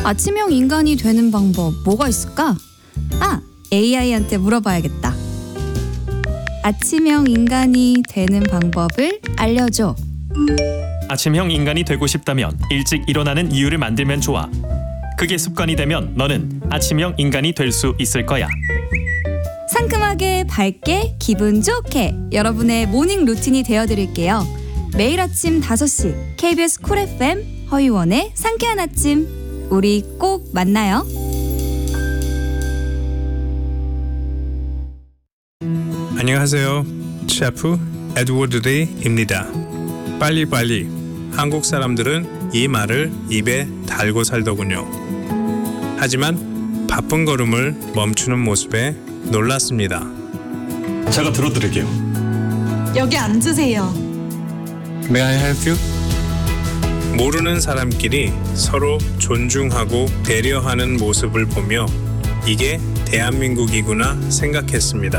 아침형 인간이 되는 방법 뭐가 있을까? AI한테 물어봐야겠다. 아침형 인간이 되는 방법을 알려줘. 아침형 인간이 되고 싶다면 일찍 일어나는 이유를 만들면 좋아. 그게 습관이 되면 너는 아침형 인간이 될 수 있을 거야. 상큼하게 밝게 기분 좋게 여러분의 모닝 루틴이 되어드릴게요. 매일 아침 5시 KBS 쿨 FM 허유원의 상쾌한 아침. 우리 꼭 만나요. 안녕하세요. 셰프 에드워드 데이입니다. 빨리빨리. 한국 사람들은 이 말을 입에 달고 살더군요. 하지만 바쁜 걸음을 멈추는 모습에 놀랐습니다. 제가 들어드릴게요. 여기 앉으세요. May I help you? 모르는 사람끼리 서로 존중하고 배려하는 모습을 보며 이게 대한민국이구나 생각했습니다.